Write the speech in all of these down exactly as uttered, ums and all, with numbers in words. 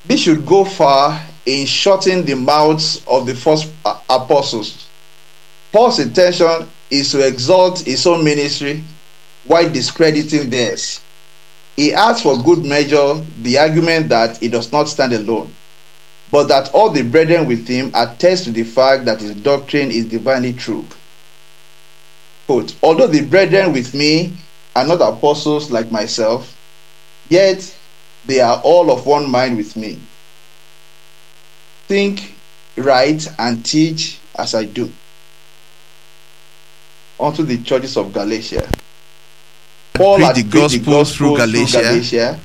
This should go far in shutting the mouths of the false apostles. Paul's intention is to exalt his own ministry while discrediting theirs. He adds for good measure the argument that he does not stand alone, but that all the brethren with him attest to the fact that his doctrine is divinely true. Quote, although the brethren with me are not apostles like myself, yet they are all of one mind with me. Think, write, and teach as I do. Unto the churches of Galatia. Paul preach had the preached gospel, the gospel through Galatia. through Galatia.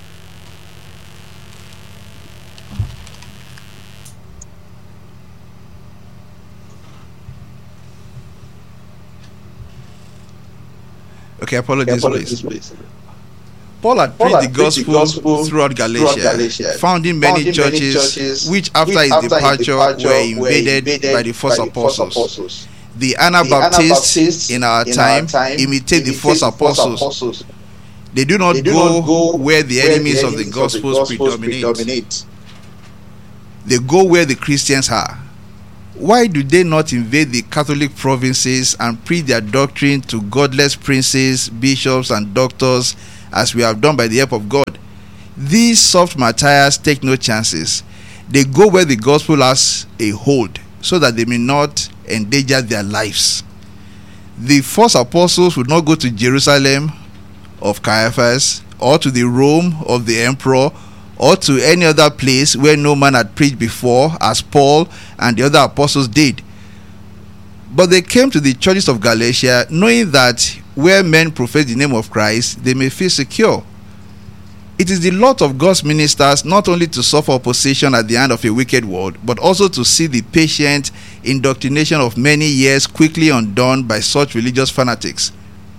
Okay, apologies, Apologies, please. please. Paul had Paul preached had the preached the gospel, gospel throughout Galatia, throughout Galatia, founding many, founding churches, many churches, which after, which his, after departure, his departure were invaded, were invaded by the false by the false apostles. apostles. The Anabaptists, Anabaptists in, our, in time, our time imitate the false apostles. apostles. They do not, They do go, not go where the where enemies, the of the enemies gospels, of the gospels predominate. predominate. They go where the Christians are. Why do they not invade the Catholic provinces and preach their doctrine to godless princes, bishops, and doctors, as we have done by the help of God? These soft martyrs take no chances. They go where the gospel has a hold, so that they may not endanger their lives. The false apostles would not go to Jerusalem of Caiaphas, or to the Rome of the emperor, or to any other place where no man had preached before, as Paul and the other apostles did. But they came to the churches of Galatia, knowing that where men profess the name of Christ, they may feel secure. It is the lot of God's ministers not only to suffer opposition at the hand of a wicked world, but also to see the patient indoctrination of many years quickly undone by such religious fanatics.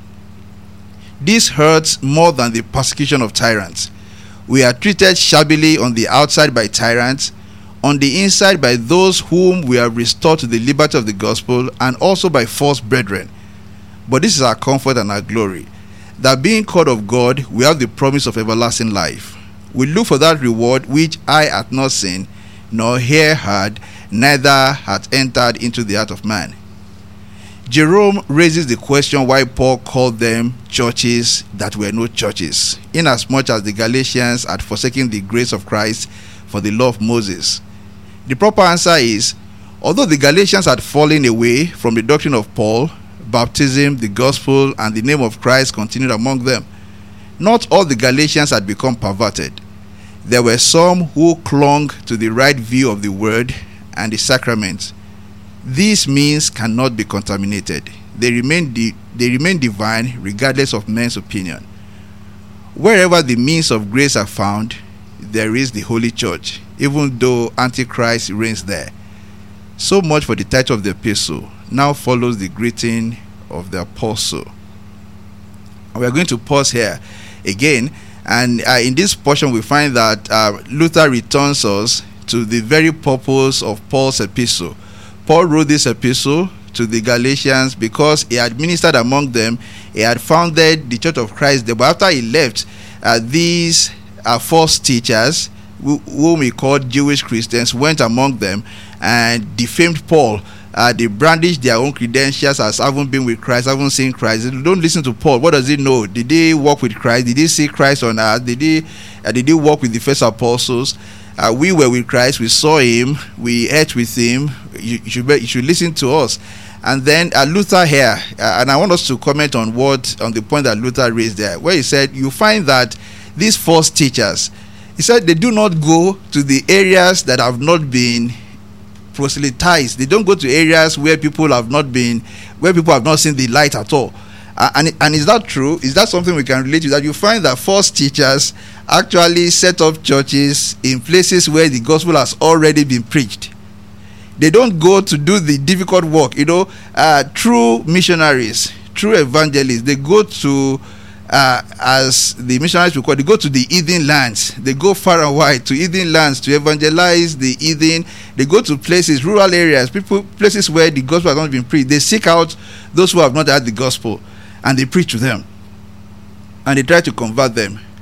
This hurts more than the persecution of tyrants. We are treated shabbily on the outside by tyrants, on the inside by those whom we have restored to the liberty of the gospel, and also by false brethren. But this is our comfort and our glory, that being called of God, we have the promise of everlasting life. We look for that reward which eye hath not seen, nor ear heard, neither hath entered into the heart of man. Jerome raises the question why Paul called them churches that were no churches, inasmuch as the Galatians had forsaken the grace of Christ for the law of Moses. The proper answer is, although the Galatians had fallen away from the doctrine of Paul, baptism, the gospel, and the name of Christ continued among them, not all the Galatians had become perverted. There were some who clung to the right view of the word and the sacraments. These means cannot be contaminated. They remain, di- they remain divine regardless of men's opinion. Wherever the means of grace are found, there is the Holy Church, even though Antichrist reigns there. So much for the title of the epistle. Now follows the greeting of the apostle. We are going to pause here again, and uh, in this portion we find that uh, Luther returns us to the very purpose of Paul's epistle. Paul wrote this epistle to the Galatians because he had ministered among them. He had founded the Church of Christ there. But after he left, uh, these uh, false teachers, who, whom he called Jewish Christians, went among them and defamed Paul. Uh, they brandished their own credentials as having been with Christ, having seen Christ. They don't listen to Paul. What does he know? Did they walk with Christ? Did they see Christ on earth? Did they, uh, did they walk with the first apostles? Uh, we were with Christ, we saw him, we ate with him. You, you, should, be, you should listen to us. And then uh, Luther here, uh, and I want us to comment on what on the point that Luther raised there, where he said, you find that these false teachers, he said they do not go to the areas that have not been proselytized. They don't go to areas where people have not been, where people have not seen the light at all. Uh, and, and is that true? Is that something we can relate to? That you find that false teachers actually set up churches in places where the gospel has already been preached. They don't go to do the difficult work. You know, uh, true missionaries, true evangelists, they go to, uh, as the missionaries will call it, they go to the heathen lands. They go far and wide to heathen lands to evangelize the heathen. They go to places, rural areas, people, places where the gospel has not been preached. They seek out those who have not had the gospel, and they preach to them, and they try to convert them.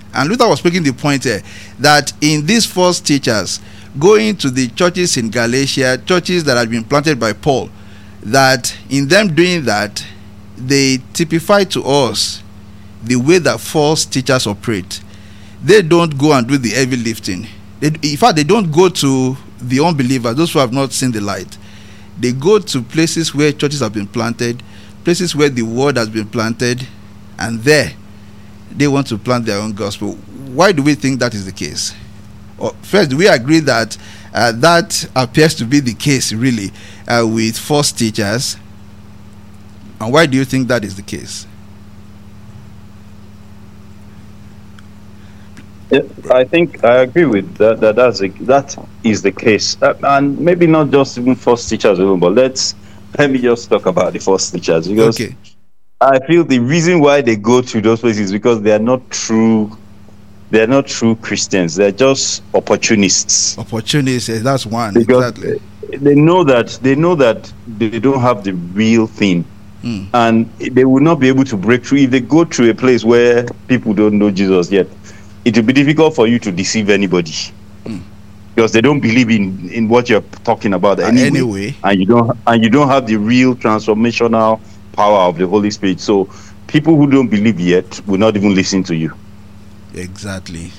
And Luther was making the point here that in these false teachers going to the churches in Galatia, churches that had been planted by Paul, that in them doing that, they typify to us the way that false teachers operate. They don't go and do the heavy lifting. They, in fact, they don't go to the unbelievers, those who have not seen the light. They go to places where churches have been planted, places where the word has been planted, and there they want to plant their own gospel. Why do we think that is the case? Or first, do we agree that uh, that appears to be the case really uh, with false teachers? And why do you think that is the case? Yeah, I think I agree with that. That that's a, that is the case, uh, and maybe not just even false teachers alone, but let's let me just talk about the false teachers, because Okay. I feel the reason why they go to those places is because they are not true. They are not true Christians. They are just opportunists. Opportunities, eh, that's one. Because Exactly. they know that they know that they don't have the real thing, Mm. and they will not be able to break through if they go to a place where people don't know Jesus yet. It will be difficult for you to deceive anybody, Mm. because they don't believe in, in what you're talking about Uh, anyway, anyway. and you don't and you don't have the real transformational power of the Holy Spirit. So people who don't believe yet will not even listen to you. Exactly.